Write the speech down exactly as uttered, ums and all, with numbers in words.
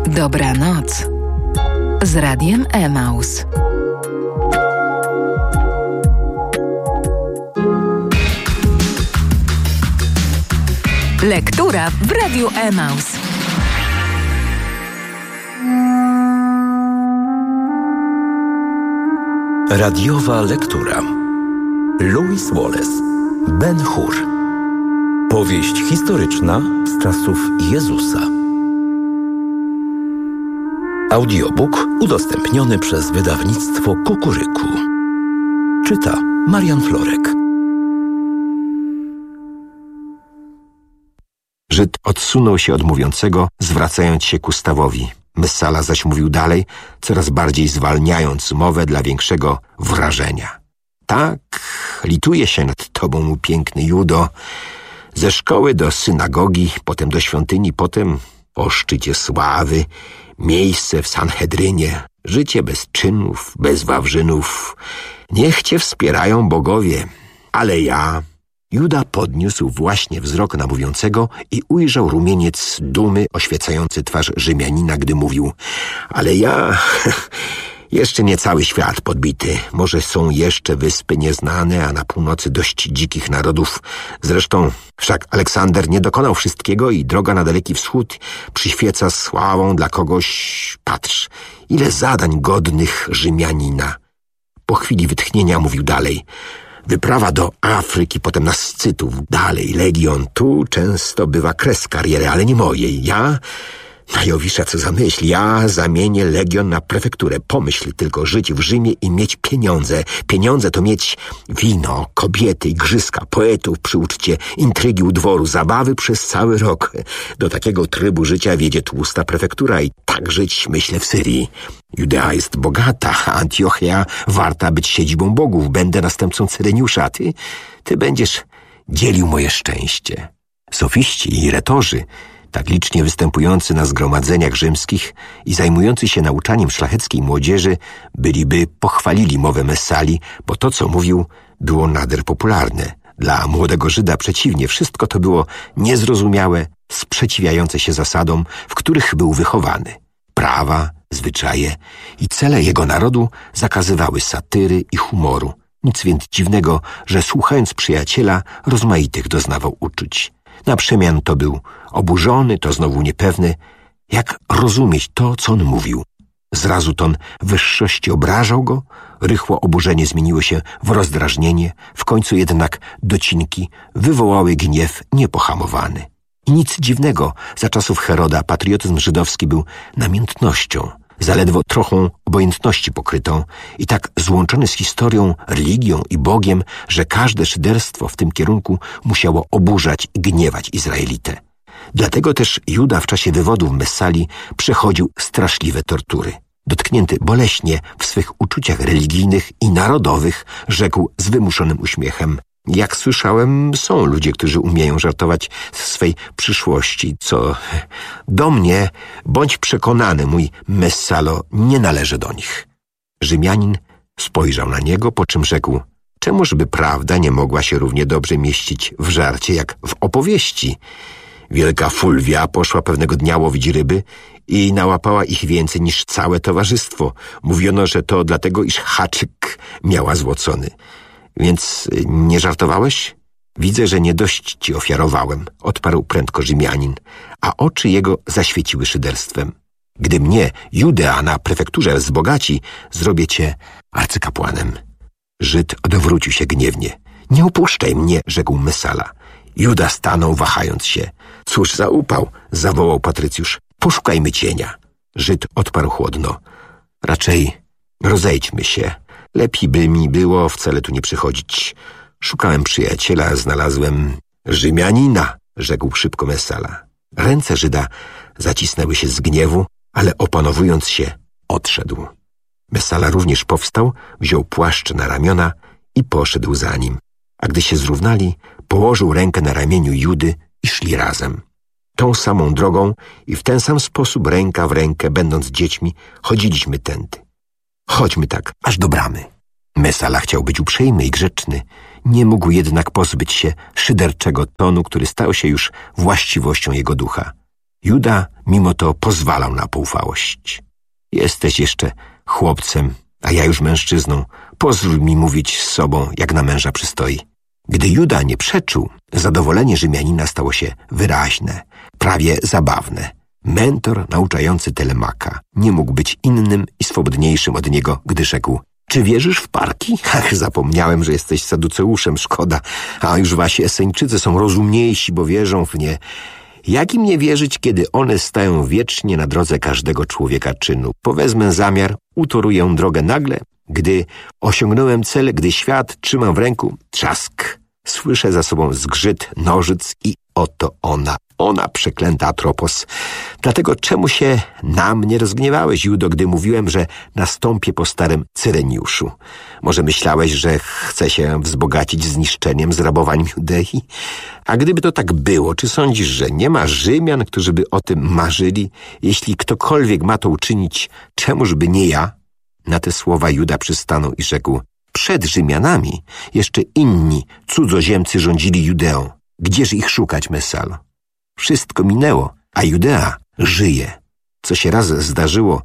Dobranoc z Radiem Emaus. Lektura w Radiu Emaus. Radiowa lektura. Lewis Wallace, Ben-Hur. Powieść historyczna z czasów Jezusa. Audiobook udostępniony przez wydawnictwo Kukuryku. Czyta Marian Florek. Żyd odsunął się od mówiącego, zwracając się ku stawowi. Messala zaś mówił dalej, coraz bardziej zwalniając mowę dla większego wrażenia. Tak, lituję się nad tobą, mój piękny Judo. Ze szkoły do synagogi, potem do świątyni, potem o szczycie sławy, miejsce w Sanhedrynie, życie bez czynów, bez wawrzynów. Niech cię wspierają bogowie, ale ja... Juda podniósł właśnie wzrok na mówiącego i ujrzał rumieniec dumy oświecający twarz Rzymianina, gdy mówił: ale ja... jeszcze nie cały świat podbity. Może są jeszcze wyspy nieznane, a na północy dość dzikich narodów. Zresztą wszak Aleksander nie dokonał wszystkiego i droga na Daleki Wschód przyświeca sławą dla kogoś... Patrz, ile zadań godnych Rzymianina. Po chwili wytchnienia mówił dalej: wyprawa do Afryki, potem na Scytów, dalej Legion. Tu często bywa kres kariery, ale nie mojej. Ja... Jowisza, co za myśl? Ja zamienię Legion na prefekturę. Pomyśl tylko, żyć w Rzymie i mieć pieniądze. Pieniądze to mieć wino, kobiety, igrzyska, poetów przy uczcie, intrygi u dworu, zabawy przez cały rok. Do takiego trybu życia wiedzie tłusta prefektura i tak żyć, myślę, w Syrii. Judea jest bogata, a Antiochia warta być siedzibą bogów. Będę następcą Cyreniusza. Ty, ty będziesz dzielił moje szczęście. Sofiści i retorzy, tak licznie występujący na zgromadzeniach rzymskich i zajmujący się nauczaniem szlacheckiej młodzieży, byliby pochwalili mowę Messali, bo to, co mówił, było nader popularne. Dla młodego Żyda przeciwnie, wszystko to było niezrozumiałe, sprzeciwiające się zasadom, w których był wychowany. Prawa, zwyczaje i cele jego narodu zakazywały satyry i humoru. Nic więc dziwnego, że słuchając przyjaciela, rozmaitych doznawał uczuć. Na przemian to był oburzony, to znowu niepewny. Jak rozumieć to, co on mówił? Zrazu ton wyższości obrażał go, rychło oburzenie zmieniło się w rozdrażnienie, w końcu jednak docinki wywołały gniew niepohamowany. I nic dziwnego, za czasów Heroda patriotyzm żydowski był namiętnością, zaledwo trochę obojętności pokrytą i tak złączony z historią, religią i Bogiem, że każde szyderstwo w tym kierunku musiało oburzać i gniewać Izraelitę. Dlatego też Juda w czasie wywodów Messali przechodził straszliwe tortury. Dotknięty boleśnie w swych uczuciach religijnych i narodowych, rzekł z wymuszonym uśmiechem: jak słyszałem, są ludzie, którzy umieją żartować z swej przyszłości, co do mnie, bądź przekonany, mój Messalo, nie należy do nich. Rzymianin spojrzał na niego, po czym rzekł: czemużby prawda nie mogła się równie dobrze mieścić w żarcie, jak w opowieści? Wielka Fulvia poszła pewnego dnia łowić ryby i nałapała ich więcej niż całe towarzystwo. Mówiono, że to dlatego, iż haczyk miała złocony. Więc nie żartowałeś? Widzę, że nie dość ci ofiarowałem, odparł prędko Rzymianin, a oczy jego zaświeciły szyderstwem. Gdy mnie, Judea, na prefekturze wzbogaci, zrobię cię arcykapłanem. Żyd odwrócił się gniewnie. Nie opuszczaj mnie, rzekł Messala. Juda stanął, wahając się. Cóż za upał, zawołał Patrycjusz. Poszukajmy cienia. Żyd odparł chłodno. Raczej rozejdźmy się. Lepiej by mi było wcale tu nie przychodzić. Szukałem przyjaciela, znalazłem Rzymianina, rzekł szybko Messala. Ręce Żyda zacisnęły się z gniewu, ale opanowując się, odszedł. Messala również powstał, wziął płaszcz na ramiona i poszedł za nim. A gdy się zrównali, położył rękę na ramieniu Judy i szli razem. Tą samą drogą i w ten sam sposób, ręka w rękę, będąc dziećmi, chodziliśmy tędy. Chodźmy tak, aż do bramy. Messala chciał być uprzejmy i grzeczny, nie mógł jednak pozbyć się szyderczego tonu, który stał się już właściwością jego ducha. Juda mimo to pozwalał na poufałość. Jesteś jeszcze chłopcem, a ja już mężczyzną. Pozwól mi mówić z sobą, jak na męża przystoi. Gdy Juda nie przeczył, zadowolenie Rzymianina stało się wyraźne, prawie zabawne. Mentor nauczający Telemaka nie mógł być innym i swobodniejszym od niego, gdy rzekł: czy wierzysz w parki? Ach, zapomniałem, że jesteś saduceuszem, szkoda. A już wasi Eseńczycy są rozumniejsi, bo wierzą w nie. Jak im nie wierzyć, kiedy one stają wiecznie na drodze każdego człowieka czynu? Powezmę zamiar, utoruję drogę nagle, gdy osiągnąłem cel, gdy świat trzymam w ręku, trzask. Słyszę za sobą zgrzyt nożyc i oto ona, ona przeklęta Atropos. Dlatego czemu się na mnie rozgniewałeś, Judo, gdy mówiłem, że nastąpię po starym Cyreniuszu? Może myślałeś, że chcę się wzbogacić zniszczeniem, zrabowaniem Judei? A gdyby to tak było, czy sądzisz, że nie ma Rzymian, którzy by o tym marzyli? Jeśli ktokolwiek ma to uczynić, czemuż by nie ja? Na te słowa Juda przystanął i rzekł: przed Rzymianami jeszcze inni cudzoziemcy rządzili Judeą. Gdzież ich szukać, Messalo? Wszystko minęło, a Judea żyje. Co się raz zdarzyło,